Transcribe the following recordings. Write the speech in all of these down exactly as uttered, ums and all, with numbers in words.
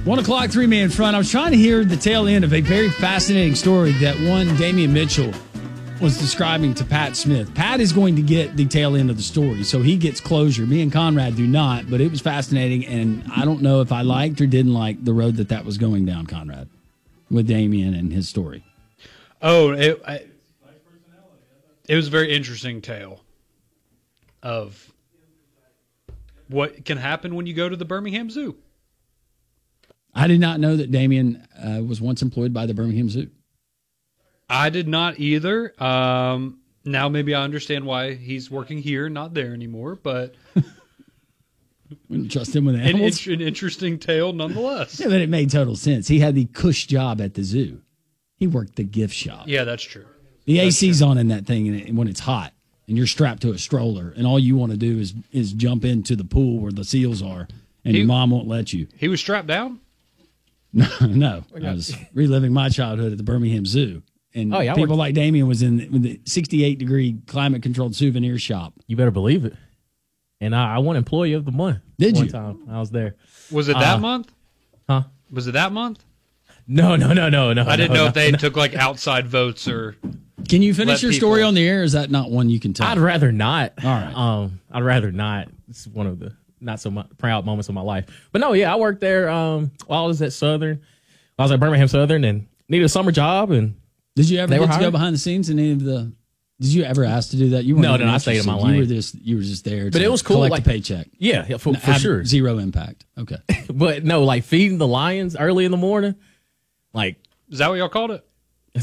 One o'clock, three man front. I was trying to hear the tail end of a very fascinating story that one Damian Mitchell was describing to Pat Smith. Pat is going to get the tail end of the story, so he gets closure. Me and Conrad do not, but it was fascinating, and I don't know if I liked or didn't like the road that that was going down, Conrad, with Damian and his story. Oh, it, I, it was a very interesting tale of what can happen when you go to the Birmingham Zoo. I did not know that Damian uh, was once employed by the Birmingham Zoo. I did not either. Um, now maybe I understand why he's working here, not there anymore, but Wouldn't trust him with an, animals. an interesting tale nonetheless. Yeah, but it made total sense. He had the cush job at the zoo. He worked the gift shop. Yeah, that's true. The That's A C's true. on in that thing and it, when it's hot and you're strapped to a stroller and all you want to do is is jump into the pool where the seals are and He- your mom won't let you. He was strapped down? No, no. I was reliving my childhood at the Birmingham Zoo. And Oh, yeah, I people worked- like Damien was in the, in the sixty-eight degree climate controlled souvenir shop. You better believe it. And I, I won Employee of the Month. Did one you? time I was there. Was it that Uh, month? Huh? Was it that month? No, no, no, no, no. I didn't no, know no, if they no. took like outside votes or. Can you finish Let your story people- on the air? Or is that not one you can tell? I'd rather not. All right. Um, I'd rather not. It's one of the not so mu proud moments of my life. But no, yeah, I worked there um, while I was at Southern. I was at Birmingham Southern and needed a summer job. And Did you ever They get were to go hired? behind the scenes in any of the? Did you ever ask to do that? You weren't No, even no, I stayed in my interested. You lane. were just you were just there. But to it was cool, Collect like- a paycheck. yeah, yeah, for, for Have sure. Zero impact. Okay. But no, like feeding the lions early in the morning, like Is that what y'all called it?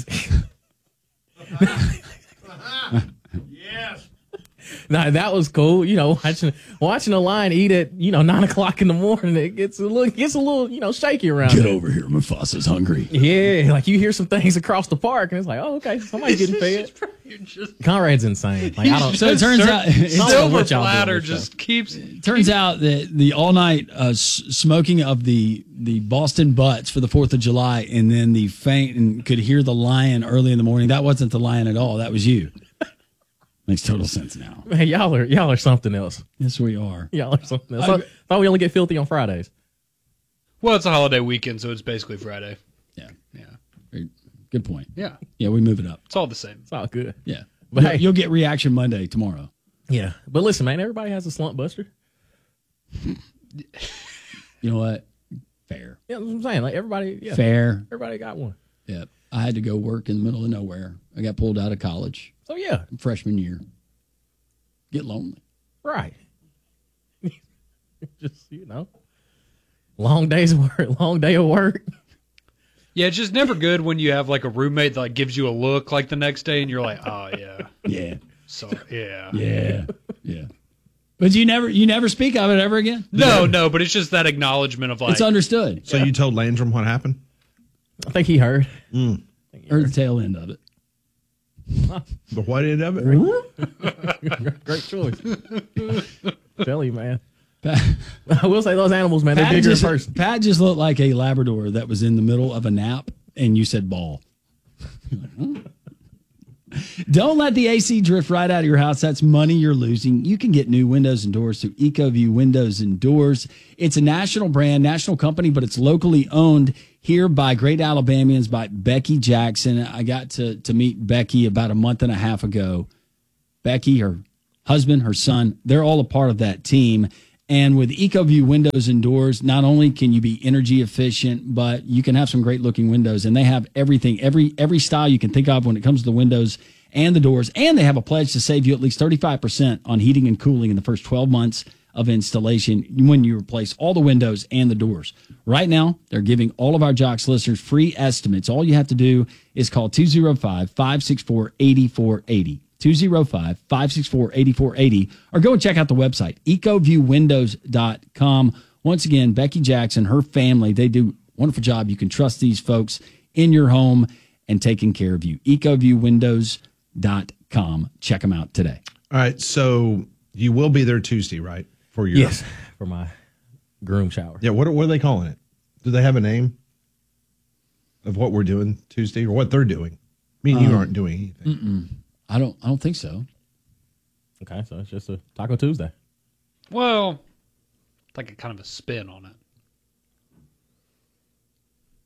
nah, that was cool. You know, watching watching a lion eat at you know nine o'clock in the morning, it gets a little gets a little you know shaky around. Get there. over here, Mufasa's hungry. Yeah, like you hear some things across the park, and it's like, oh, okay, somebody's getting fed. Conrad's insane. Like I don't. So it turns out, it I don't know Silver what y'all do on platter this show. just keeps. turns out that the all night uh, s- smoking of the the Boston Butts for the Fourth of July, and then the faint and could hear the lion early in the morning. That wasn't the lion at all. That was you. Makes total sense now. Man, y'all are y'all are something else. Yes, we are. Y'all are something else. I- I thought we only get filthy on Fridays. Well, it's a holiday weekend, so it's basically Friday. Yeah. Yeah. Very- Good point. Yeah. Yeah, we move it up. It's all the same. It's all good. Yeah. But You'll, hey- you'll get Reaction Monday tomorrow. Yeah, but listen, man, everybody has a slump buster. You know what? Fair. Yeah, that's what I'm saying. Like everybody, yeah, Fair. everybody got one. Yeah. I had to go work in the middle of nowhere. I got pulled out of college So yeah, freshman year. Get lonely. right. Just you know, long days of work, long day of work. Yeah, it's just never good when you have like a roommate that like gives you a look like the next day, and you're like, oh yeah, Yeah. so yeah. Yeah. Yeah. But you never you never speak of it ever again? No, no, but it's just that acknowledgement of like, It's understood. So you told Landrum what happened? I think he heard. Or the tail end of it. The what end of it? Great choice. Tell you, man. Pat, I will say those animals, man, they're Pat bigger just, in person. Pat just looked like a Labrador that was in the middle of a nap and you said ball. Don't let the A C drift right out of your house. That's money you're losing. You can get new windows and doors through EcoView Windows and Doors. It's a national brand, national company, but it's locally owned here by great Alabamians, by Becky Jackson. I got to, to meet Becky about a month and a half ago. Becky, her husband, her son, they're all a part of that team. And with EcoView Windows and Doors, not only can you be energy efficient, but you can have some great looking windows. And they have everything, every every style you can think of when it comes to the windows and the doors. And they have a pledge to save you at least thirty-five percent on heating and cooling in the first twelve months of installation when you replace all the windows and the doors. Right now, they're giving all of our Jocks listeners free estimates. All you have to do is call two oh five, five six four, eight four eight oh. two oh five, five six four, eight four eight oh, or go and check out the website, eco view windows dot com. Once again, Becky Jackson, her family, they do a wonderful job. You can trust these folks in your home and taking care of you. eco view windows dot com. Check them out today. All right. So you will be there Tuesday, right? For your Yes, for my groom shower. Yeah. What are, what are they calling it? Do they have a name of what we're doing Tuesday or what they're doing? Me and you aren't doing anything. Mm-mm. I don't I don't think so. Okay, so it's just a Taco Tuesday. well, like a kind of a spin on it.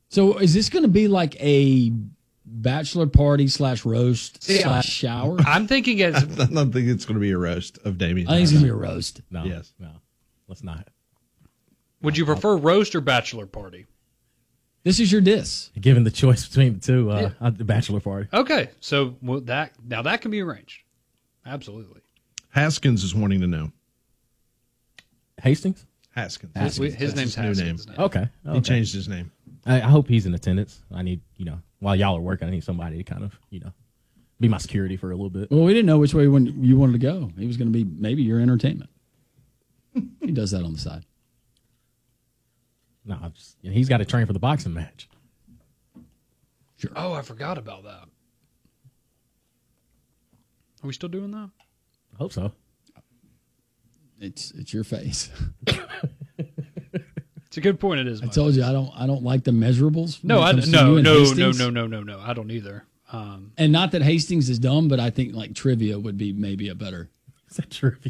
So is this going to be like a bachelor party slash roast slash shower? I'm thinking as I don't think it's going to be a roast of Damian. I think it's going to be a roast. No, Yes. no, let's not. would you prefer roast or bachelor party? This is your diss. Given the choice between the two, uh, uh, the bachelor party. Okay, so well, that now that can be arranged. Absolutely. Haskins is wanting to know. Hastings. Haskins. His, his That's name's his new Haskins. name. now. Okay. He okay. changed his name. I, I hope he's in attendance. I need, you know, while y'all are working, I need somebody to kind of, you know, be my security for a little bit. Well, we didn't know which way when you wanted to go. He was going to be maybe your entertainment. He does that on the side. No, I'm just, you know, he's got to train for the boxing match. Oh, I forgot about that. Are we still doing that? I hope so. It's it's your face. It's a good point. It is. I Mike. told you I don't I don't like the measurables. No, when it I, comes to no, you and no, no, Hastings. no, no, no, no. I don't either. Um, And not that Hastings is dumb, but I think like trivia would be maybe a better. Is that trivia?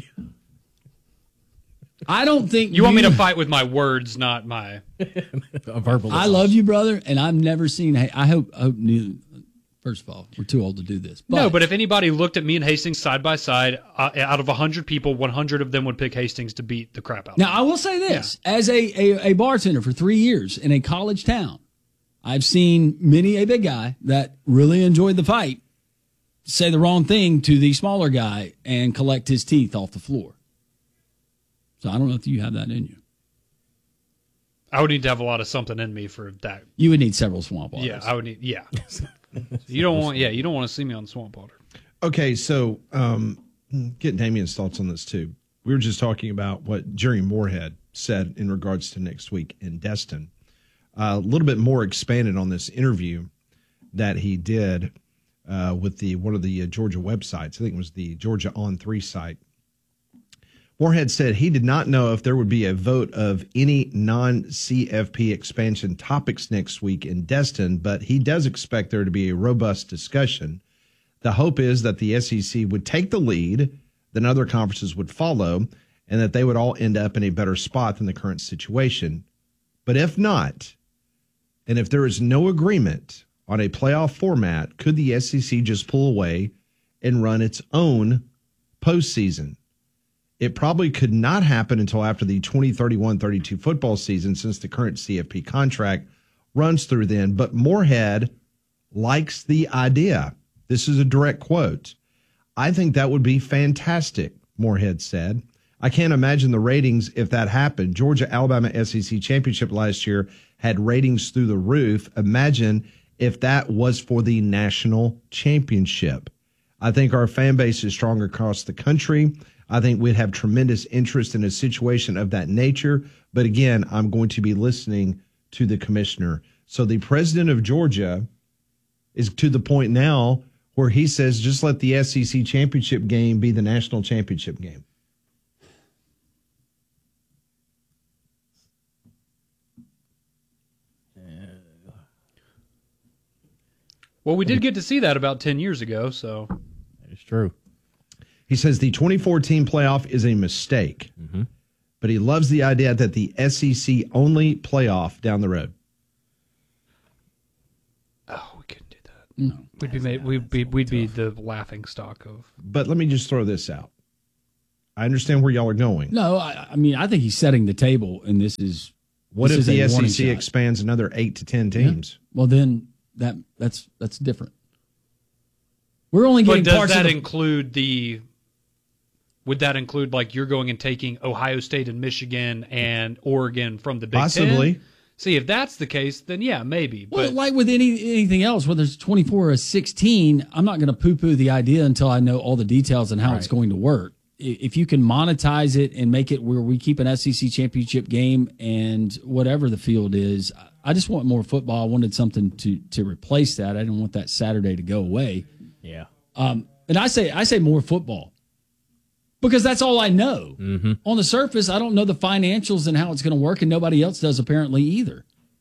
I don't think you want me to fight with my words, not my. A verbal. I love you, brother, and I've never seen. I hope. I hope neither, first of all, we're too old to do this. But, No, but if anybody looked at me and Hastings side by side, uh, out of one hundred people, one hundred of them would pick Hastings to beat the crap out. now I will say this: as a, a a bartender for three years in a college town, I've seen many a big guy that really enjoyed the fight say the wrong thing to the smaller guy and collect his teeth off the floor. So I don't know if you have that in you. I would need to have a lot of something in me for that. You would need several swamp waters. Yeah, I would need. Yeah, you don't want. Yeah, you don't want to see me on swamp water. Okay, so um, get Damian's thoughts on this too. We were just talking about what Jerry Moorhead said in regards to next week in Destin. Uh, a little bit more expanded on this interview that he did uh, with the one of the uh, Georgia websites. I think it was the Georgia On Three site. Moorhead said he did not know if there would be a vote of any non-C F P expansion topics next week in Destin, but he does expect there to be a robust discussion. The hope is that the S E C would take the lead, then other conferences would follow, and that they would all end up in a better spot than the current situation. But if not, and if there is no agreement on a playoff format, could the S E C just pull away and run its own postseason? It probably could not happen until after the twenty thirty-one thirty-two football season, since the current C F P contract runs through then. But Moorhead likes the idea. This is a direct quote. I think that would be fantastic, Moorhead said. I can't imagine the ratings if that happened. Georgia Alabama S E C championship last year had ratings through the roof. Imagine if that was for the national championship. I think our fan base is strong across the country. I think we'd have tremendous interest in a situation of that nature. But again, I'm going to be listening to the commissioner. So the president of Georgia is to the point now where he says, just let the S E C championship game be the national championship game. Well, we did get to see that about ten years ago, so It's true. He says the twenty fourteen playoff is a mistake, Mm-hmm. but he loves the idea that the S E C only playoff down the road. oh, we couldn't do that. No. We'd be made, we'd be we'd be the laughing stock of. But let me just throw this out. I understand where y'all are going. No, I, I mean I think he's setting the table, and this is What this if is the a S E warning C shot. expands another eight to ten teams? Well, then that that's that's different. We're only But getting does parts that of the, include the? Would that include like you're going and taking Ohio State and Michigan and Oregon from the Big Possibly. Ten? See, if that's the case, then yeah, maybe. well, But like with any anything else, whether it's twenty-four or sixteen, I'm not going to poo-poo the idea until I know all the details and how it's Right. going to work. I- If you can monetize it and make it where we keep an S E C championship game and whatever the field is, I just want more football. I wanted something to to replace that. I didn't want that Saturday to go away. Yeah. Um, and I say I say more football because that's all I know. Mm-hmm. On the surface, I don't know the financials and how it's going to work, and nobody else does apparently either.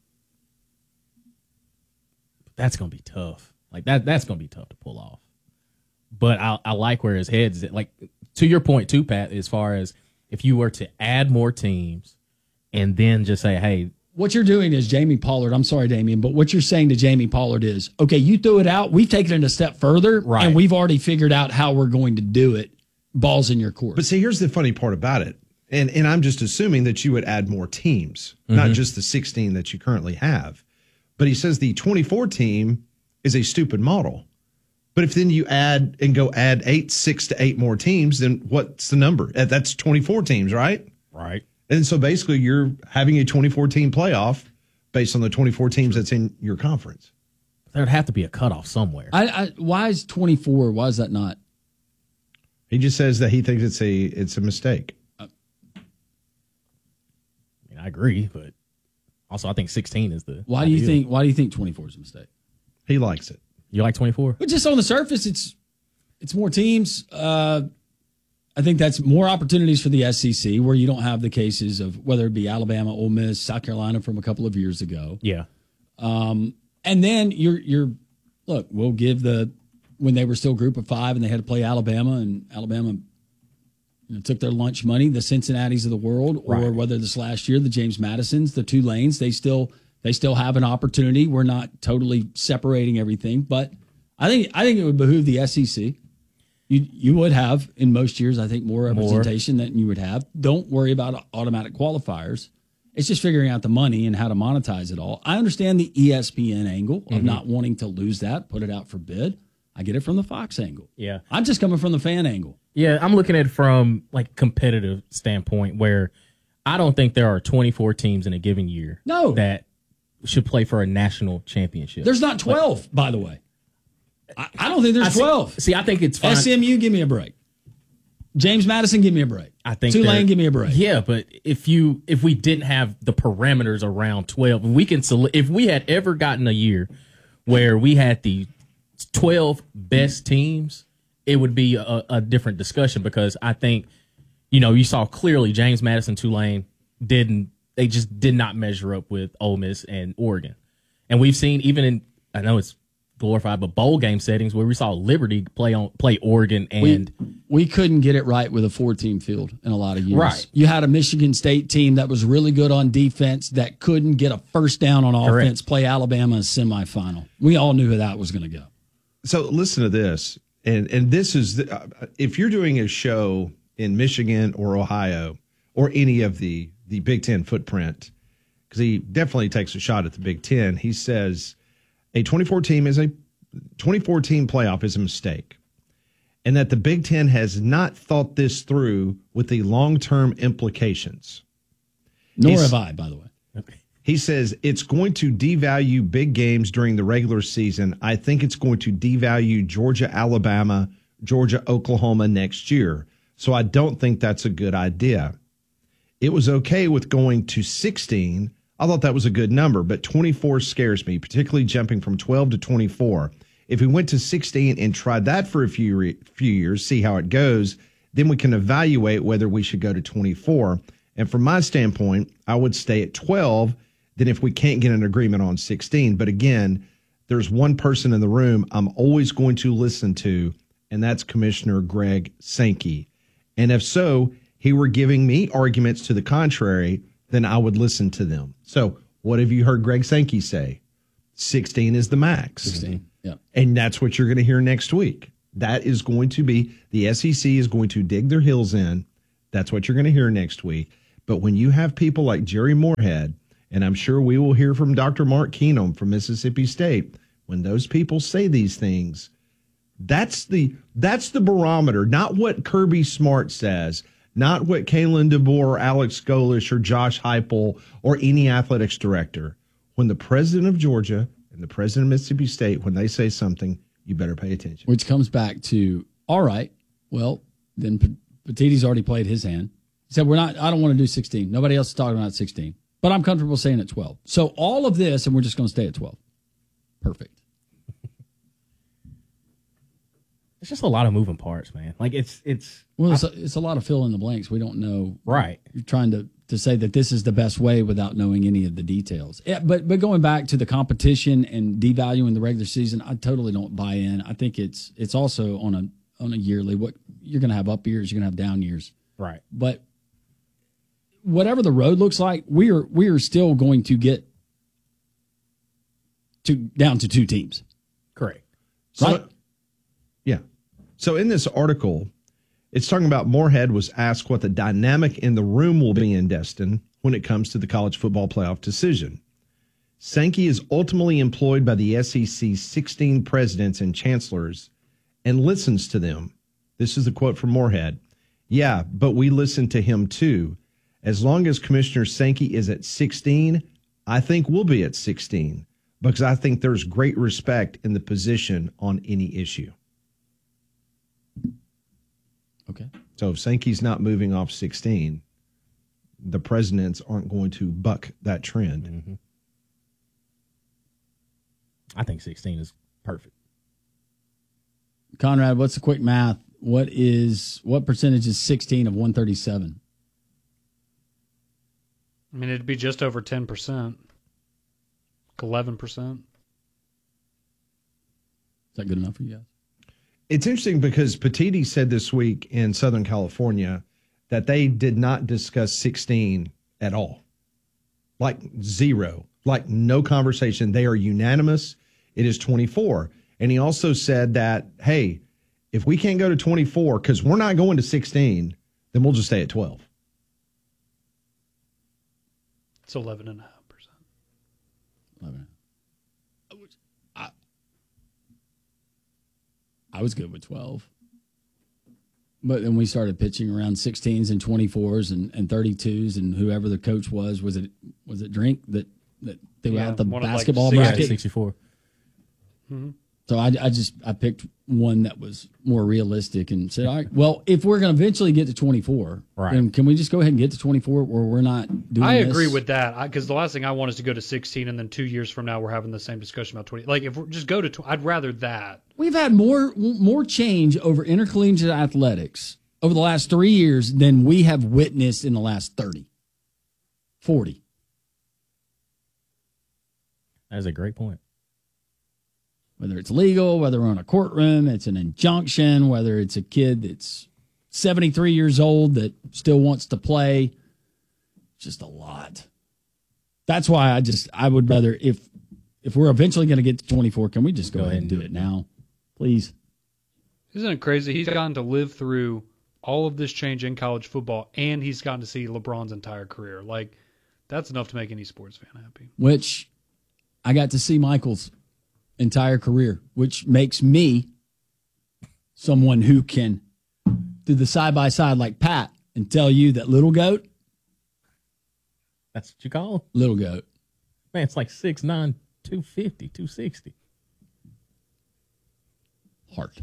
That's gonna be tough. Like that. That's gonna be tough to pull off. But I, I like where his head's at. Like to your point too, Pat. As far as if you were to add more teams, and then just say, hey, what you're doing is Jamie Pollard. I'm sorry, Damian, but what you're saying to Jamie Pollard is, okay, you threw it out. We've taken it a step further, Right. and we've already figured out how we're going to do it. Ball's in your court. But see, here's the funny part about it. And and I'm just assuming that you would add more teams, not just the sixteen that you currently have. But he says the twenty-four team is a stupid model. But if then you add and go add eight, six to eight more teams, then what's the number? Uh, That's twenty-four teams, right? Right. And so basically you're having a twenty-four team playoff based on the twenty-four teams that's in your conference. There'd have to be a cutoff somewhere. I, I, why is twenty-four? Why is that not? He just says that he thinks it's a it's a mistake. I mean, I agree, but also I think sixteen is the. Why do you ideal. think? Why do you think twenty-four is a mistake? He likes it. You like twenty-four? But just on the surface, it's it's more teams. Uh, I think that's more opportunities for the S E C, where you don't have the cases of whether it be Alabama, Ole Miss, South Carolina from a couple of years ago. Yeah. Um, and then you're you're look, we'll give the when they were still group of five and they had to play Alabama, and Alabama you know, took their lunch money, the Cincinnati's of the world, or Right. whether this last year the James Madisons, the Tulanes, they still they still have an opportunity. We're not totally separating everything, but I think I think it would behoove the S E C. You you would have in most years, I think, more representation than you would have. Don't worry about automatic qualifiers. It's just figuring out the money and how to monetize it all. I understand the E S P N angle of not wanting to lose that, put it out for bid. I get it from the Fox angle. Yeah. I'm just coming from the fan angle. Yeah, I'm looking at it from like competitive standpoint where I don't think there are twenty-four teams in a given year No. that should play for a national championship. There's not twelve, by the way. I, I don't think there's I see- twelve. See, I think it's fine. S M U, give me a break. James Madison, give me a break. I think Tulane, they're- give me a break. Yeah, but if you if we didn't have the parameters around twelve, we can sele- if we had ever gotten a year where we had the twelve best teams, it would be a, a different discussion because I think you know you saw clearly James Madison, Tulane didn't they just did not measure up with Ole Miss and Oregon, and we've seen even in I know it's glorified, but bowl game settings where we saw Liberty play on play Oregon and. We, we couldn't get it right with a four-team field in a lot of years. Right. You had a Michigan State team that was really good on defense that couldn't get a first down on Correct. offense, play Alabama in a semifinal. We all knew who that was going to go. So listen to this, and and this is the, uh, if you're doing a show in Michigan or Ohio or any of the the Big Ten footprint, because he definitely takes a shot at the Big Ten. He says a twenty-four team is a twenty-four team playoff is a mistake, and that the Big Ten has not thought this through with the long term implications. Nor He's- have I, by the way. He says it's going to devalue big games during the regular season. I think it's going to devalue Georgia, Alabama, Georgia, Oklahoma next year. So I don't think that's a good idea. It was okay with going to sixteen. I thought that was a good number, but twenty-four scares me, particularly jumping from twelve to twenty-four. If we went to sixteen and tried that for a few re- few years, see how it goes, then we can evaluate whether we should go to twenty-four. And from my standpoint, I would stay at twelve. Then if we can't get an agreement on sixteen, but again, there's one person in the room I'm always going to listen to, and that's Commissioner Greg Sankey. And if so, he were giving me arguments to the contrary, then I would listen to them. So what have you heard Greg Sankey say? sixteen is the max. sixteen, yeah. And that's what you're going to hear next week. That is going to be, the S E C is going to dig their heels in. That's what you're going to hear next week. But when you have people like Jerry Moorhead, and I'm sure we will hear from Doctor Mark Keenum from Mississippi State, when those people say these things, that's the that's the barometer, not what Kirby Smart says, not what Kalen DeBoer, or Alex Golish, or Josh Heupel, or any athletics director. When the president of Georgia and the president of Mississippi State, when they say something, you better pay attention. Which comes back to, all right, well, then P- Petitti's already played his hand. He said, we're not, I don't want to do sixteen. Nobody else is talking about sixteen. But I'm comfortable saying at twelve. So all of this, and we're just going to stay at twelve. Perfect. It's just a lot of moving parts, man. Like it's it's Well, it's a, it's a lot of fill in the blanks. We don't know. right. You're trying to, to say that this is the best way without knowing any of the details. Yeah, but but going back to the competition and devaluing the regular season, I totally don't buy in. I think it's it's also on a on a yearly. What you're going to have up years, you're going to have down years. Right. But whatever the road looks like, we are we are still going to get to down to two teams. Correct. So, Right? yeah. So in this article, it's talking about Moorhead was asked what the dynamic in the room will be in Destin when it comes to the college football playoff decision. Sankey is ultimately employed by the S E C's sixteen presidents and chancellors and listens to them. This is the quote from Moorhead. Yeah, but we listen to him too. As long as Commissioner Sankey is at sixteen, I think we'll be at sixteen because I think there's great respect in the position on any issue. Okay. So if Sankey's not moving off sixteen, the presidents aren't going to buck that trend. Mm-hmm. I think sixteen is perfect. Conrad, what's the quick math? What is what percentage is sixteen of one thirty-seven? I mean, it'd be just over ten percent. eleven percent. Is that good enough for you guys? It's interesting because Petiti said this week in Southern California that they did not discuss sixteen at all. Like zero, like no conversation. They are unanimous. It is twenty-four. And he also said that, hey, if we can't go to twenty-four because we're not going to sixteen, then we'll just stay at twelve. It's eleven and a half percent. eleven. I, I was good with twelve. But then we started pitching around sixteens and twenty-fours and, and thirty-twos, and whoever the coach was, was it was it Drink that, that threw Yeah, out the one of, like, basketball six- bracket? sixty-four. Mm-hmm. So I, I just I picked one that was more realistic and said, all right, well, if we're going to eventually get to twenty-four, Right. then can we just go ahead and get to twenty-four where we're not doing I this? agree with that because the last thing I want is to go to sixteen and then two years from now we're having the same discussion about twenty. Like if we just go to, tw- I'd rather that. We've had more more change over intercollegiate athletics over the last three years than we have witnessed in the last thirty, forty. That's a great point. Whether it's legal, whether we're in a courtroom, it's an injunction, whether it's a kid that's seventy-three years old that still wants to play. Just a lot. That's why I just, I would rather, if if we're eventually going to get to twenty-four, can we just go, ahead and do it now? Please. Isn't it crazy? He's gotten to live through all of this change in college football, and he's gotten to see LeBron's entire career. Like, that's enough to make any sports fan happy. Which I got to see Michael's entire career, which makes me someone who can do the side by side like Pat and tell you that little goat, That's what you call him? little goat. Man, it's like six nine, two fifty, two sixty. Heart,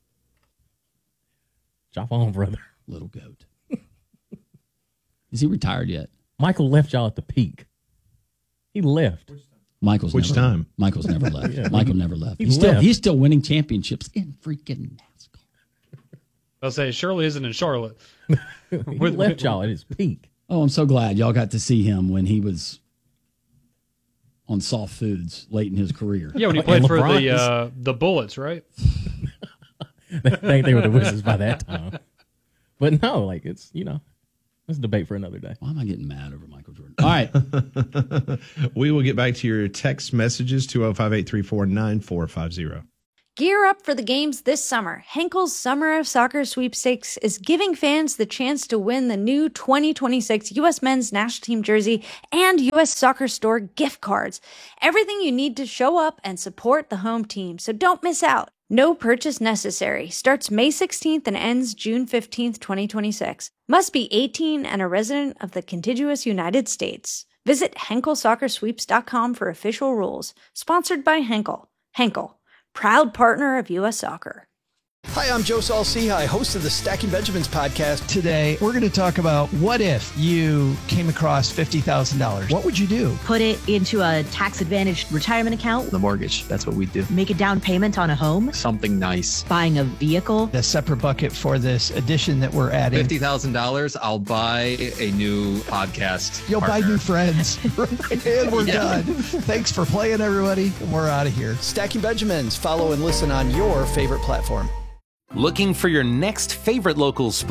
Chop on, brother. little goat. Is he retired yet? Michael left y'all at the peak. He left. Michael's Which never, time? Michael's never left. Yeah. Michael never left. He He's still left. he's still winning championships in freaking NASCAR. I'll say it surely isn't in Charlotte. He With- left y'all at his peak. Oh, I'm so glad y'all got to see him when he was on soft foods late in his career. Yeah, when he And played for LeBron the is- uh, the Bullets, right? I think they were the Wizards by that time. But no, like it's, you know, it's a debate for another day. Why am I getting mad over Michael Jordan? All right. We will get back to your text messages, two oh five, eight three four, nine four five oh. Gear up for the games this summer. Henkel's Summer of Soccer Sweepstakes is giving fans the chance to win the new twenty twenty-six U S Men's National Team jersey and U S Soccer Store gift cards. Everything you need to show up and support the home team, so don't miss out. No purchase necessary. Starts May sixteenth and ends June fifteenth, twenty twenty-six. Must be eighteen and a resident of the contiguous United States. Visit Henkel Soccer Sweeps dot com for official rules. Sponsored by Henkel. Henkel, proud partner of U S Soccer. Hi, I'm Joe Saul-Sehy, host of the Stacking Benjamins podcast. Today, we're going to talk about what if you came across fifty thousand dollars? What would you do? Put it into a tax-advantaged retirement account. The mortgage, that's what we do. Make a down payment on a home. Something nice. Buying a vehicle. A separate bucket for this addition that we're adding. fifty thousand dollars, I'll buy a new podcast. You'll buy partner. new friends. And we're Yeah. done. Thanks for playing, everybody. We're out of here. Stacking Benjamins. Follow and listen on your favorite platform. Looking for your next favorite local spot?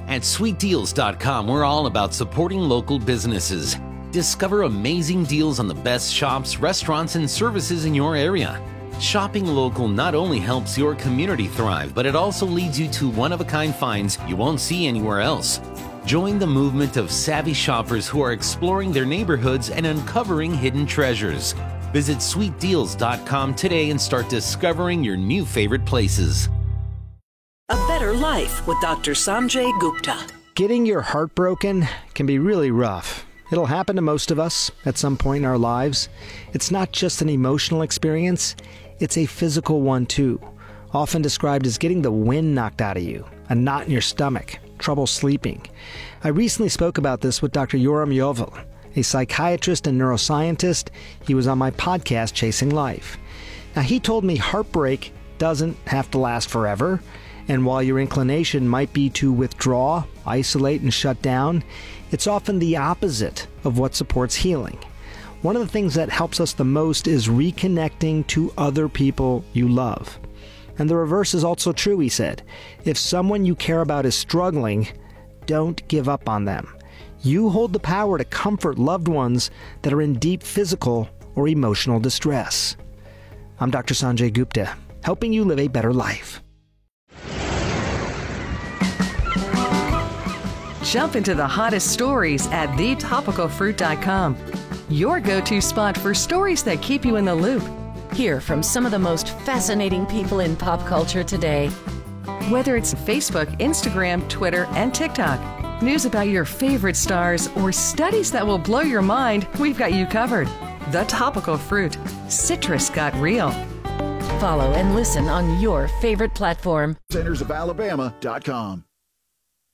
At sweet deals dot com, we're all about supporting local businesses. Discover amazing deals on the best shops, restaurants, and services in your area. Shopping local not only helps your community thrive, but it also leads you to one-of-a-kind finds you won't see anywhere else. Join the movement of savvy shoppers who are exploring their neighborhoods and uncovering hidden treasures. Visit sweet deals dot com today and start discovering your new favorite places. A better life with Doctor Sanjay Gupta. Getting your heart broken can be really rough. It'll happen to most of us at some point in our lives. It's not just an emotional experience, it's a physical one too, often described as getting the wind knocked out of you, a knot in your stomach, trouble sleeping. I recently spoke about this with Doctor Yoram Yovel, a psychiatrist and neuroscientist. He was on my podcast, Chasing Life. Now, he told me heartbreak doesn't have to last forever, and while your inclination might be to withdraw, isolate, and shut down, it's often the opposite of what supports healing. One of the things that helps us the most is reconnecting to other people you love. And the reverse is also true, he said. If someone you care about is struggling, don't give up on them. You hold the power to comfort loved ones that are in deep physical or emotional distress. I'm Doctor Sanjay Gupta, helping you live a better life. Jump into the hottest stories at the topical fruit dot com. Your go-to spot for stories that keep you in the loop. Hear from some of the most fascinating people in pop culture today. Whether it's Facebook, Instagram, Twitter, and TikTok, news about your favorite stars, or studies that will blow your mind, we've got you covered. The Topical Fruit. Citrus got real. Follow and listen on your favorite platform. Centers of Alabama dot com.